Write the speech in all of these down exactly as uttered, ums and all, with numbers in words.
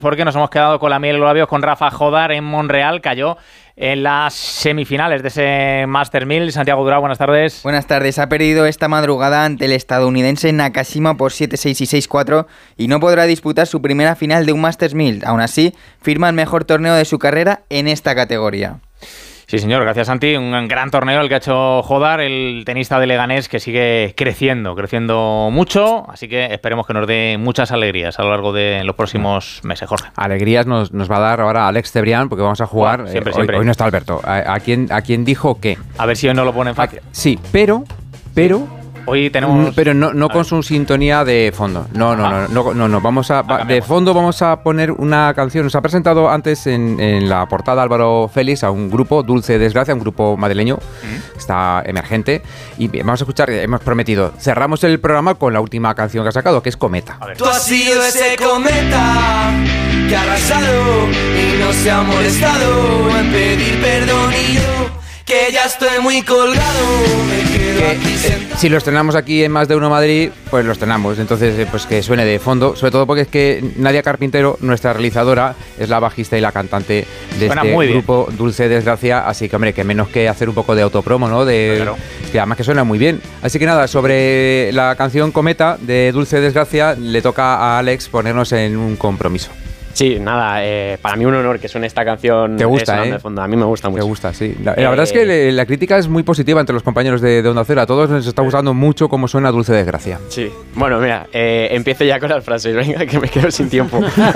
porque nos hemos quedado con la miel en los labios con Rafa Jodar en Montreal. Cayó en las semifinales de ese Masters mil. Santiago Durao, buenas tardes. Buenas tardes. Ha perdido esta madrugada ante el estadounidense Nakashima por siete seis y seis cuatro y no podrá disputar su primera final de un Masters mil. Aún así, firma el mejor torneo de su carrera en esta categoría. Sí, señor, gracias Santi. Un gran torneo el que ha hecho Jodar, el tenista de Leganés, que sigue creciendo, creciendo mucho, así que esperemos que nos dé muchas alegrías a lo largo de los próximos meses, Jorge. Alegrías nos, nos va a dar ahora Alex Cebrián, porque vamos a jugar, Bueno, siempre, eh, siempre. Hoy, hoy no está Alberto, a, a, quien, a quien dijo que... A ver si hoy no lo ponen fácil. Sí, pero, pero... Hoy tenemos... Pero no, no con su sintonía de fondo. No, no, no, no, no, no. Vamos a, va, de fondo vamos a poner una canción. Nos ha presentado antes en, en la portada Álvaro Félix a un grupo, Dulce Desgracia, un grupo madrileño, mm. está emergente. Y vamos a escuchar, hemos prometido, cerramos el programa con la última canción que ha sacado, que es Cometa. Tú has sido ese cometa que ha arrasado y no se ha molestado en pedir perdón y yo, que ya estoy muy colgado, me quedo que, aquí sentado. Eh, si lo estrenamos aquí en Más de Uno Madrid, pues lo estrenamos. Entonces, eh, pues que suene de fondo, sobre todo porque es que Nadia Carpintero, nuestra realizadora, es la bajista y la cantante de suena este muy grupo bien. Dulce Desgracia, así que, hombre, que menos que hacer un poco de autopromo, ¿no? De, claro. Que además que suena muy bien. Así que nada, sobre la canción Cometa de Dulce Desgracia, le toca a Alex ponernos en un compromiso. Sí, nada, eh, para mí un honor que suene esta canción. Te gusta, ¿eh? De fondo. A mí me gusta mucho. Te gusta, sí. La, eh, la verdad es que le, la crítica es muy positiva entre los compañeros de, de Onda Cero. A todos nos está gustando mucho cómo suena Dulce Desgracia. Sí. Bueno, mira, eh, empiezo ya con las frases. Venga, que me quedo sin tiempo.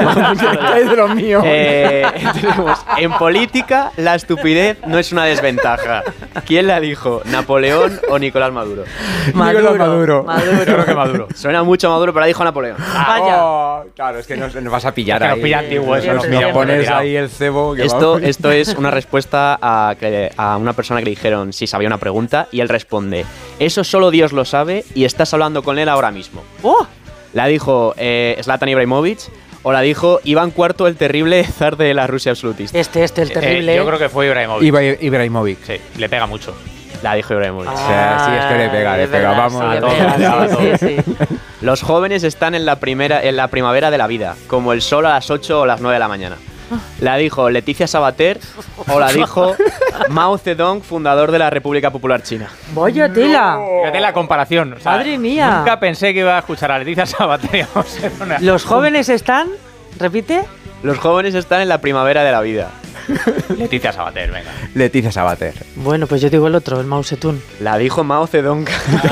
Es de lo mío. Eh, tenemos, en política, la estupidez no es una desventaja. ¿Quién la dijo? ¿Napoleón o Nicolás Maduro? Maduro. Nicolás Maduro. Maduro. Yo creo que Maduro. Suena mucho Maduro, pero la dijo Napoleón. Ah, vaya. Oh, claro, es que nos, nos vas a pillar es que ahí. Nos pilla antiguo, eso nos, nos, nos pones ahí el cebo. Que esto, esto es una respuesta a, que, a una persona que le dijeron si sabía una pregunta y él responde: eso solo Dios lo sabe y estás hablando con él ahora mismo. ¡Oh! La dijo eh, Zlatan Ibrahimovic o la dijo Iván cuarto, el terrible zar de la Rusia absolutista. Este, este, el terrible. Eh, yo creo que fue Ibrahimovic. Iba, Ibrahimovic. Sí, le pega mucho. La dijo Ibrahimovic. Ah, o sea, sí, es que le pega, le pega. Vamos. Sí, a todos, pega, a todos. Sí, sí. Los jóvenes están en la, primera, en la primavera de la vida, como el sol a las ocho o las nueve de la mañana. La dijo Leticia Sabater o la dijo Mao Zedong, fundador de la República Popular China. ¡Vaya tela! No. Fíjate la comparación. O sea, ¡Madre mía! Nunca pensé que iba a escuchar a Leticia Sabater. Los jóvenes están... ¿Repite? Los jóvenes están en la primavera de la vida. Leticia Sabater, venga. Leticia Sabater. Bueno, pues yo digo el otro, el Mao Zedong. La dijo Mao Zedong.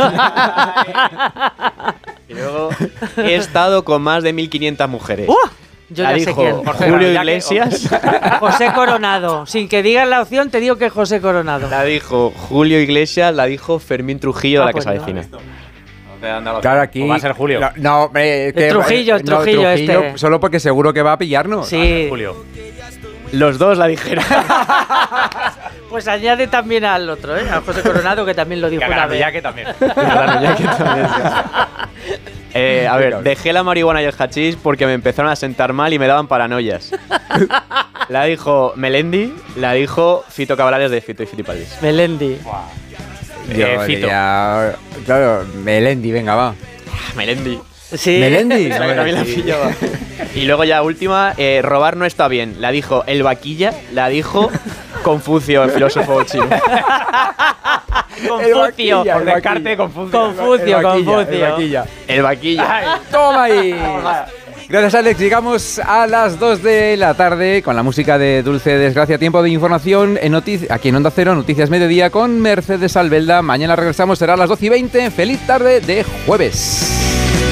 Y luego he estado con más de mil quinientas mujeres. ¡Uh! Yo la ya dijo sé quién. Julio Iglesias. José Coronado. Sin que digas la opción, te digo que es José Coronado. La dijo Julio Iglesias, la dijo Fermín Trujillo de Ah, la que pues se no. avecina. Claro, aquí. O va a ser Julio. No, no hombre. El Trujillo, el no, Trujillo este. Solo porque seguro que va a pillarnos. Sí. Julio. Los dos la dijeron. Pues añade también al otro, ¿eh? A José Coronado, que también lo dijo una vez. Ya que también. Eh, a ver, dejé la marihuana y el hachís porque me empezaron a sentar mal y me daban paranoias. La dijo Melendi, la dijo Fito Cabrales de Fito y Fitipaldis. Melendi. Yo, eh, Fito. Ya, claro, Melendi, venga, va. Melendi. Sí. Melendi. Esa que también la pillaba. Y luego ya última, eh, robar no está bien. La dijo el vaquilla, la dijo Confucio, el filósofo chino. Confucio. Por descarte, Confucio. Confucio, El vaquilla, Confucio. el vaquilla. El vaquilla. Ay, Toma ahí. Gracias, Alex. Llegamos a las dos de la tarde con la música de Dulce Desgracia. Tiempo de información en notici- aquí en Onda Cero, Noticias Mediodía con Mercedes Albelda. Mañana regresamos, será a las doce y veinte. Feliz tarde de jueves.